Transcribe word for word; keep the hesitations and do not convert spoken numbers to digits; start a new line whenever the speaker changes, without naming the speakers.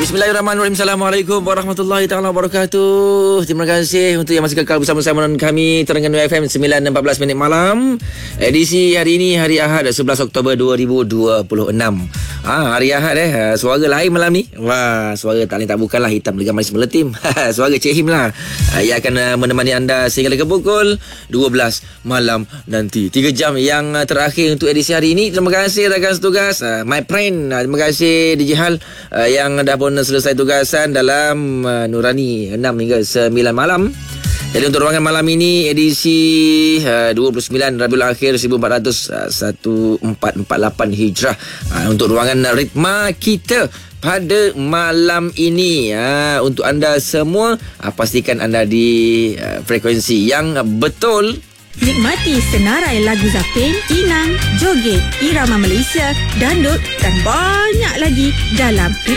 Bismillahirrahmanirrahim. Assalamualaikum warahmatullahi taala wabarakatuh. Terima kasih untuk yang masih kekal bersama-sama dengan kami Terengganu F M sembilan dan empat belas minit malam. Edisi hari ini hari Ahad sebelas Oktober dua ribu dua puluh enam. Ah, hari Ahad eh. Suara lain malam ni. Wah, suara tak lain tak bukanlah hitam legam manis meletim. Suara Cik Him lah. Ia akan menemani anda sehingga ke pukul dua belas malam nanti. Tiga jam yang terakhir untuk edisi hari ini. Terima kasih rakan setugas, my friend. Terima kasih D J Hal yang dah pun selesai tugasan dalam uh, Nurani enam hingga sembilan malam. Jadi untuk ruangan malam ini edisi uh, dua puluh sembilan Rabiul Akhir seribu empat ratus empat puluh lapan Hijrah. Uh, untuk ruangan ritma kita pada malam ini, uh, untuk anda semua, uh, pastikan anda di uh, frekuensi yang betul.
Nikmati senarai lagu Zapin, Inang, Joget, Irama Malaysia, Dandut dan banyak lagi dalam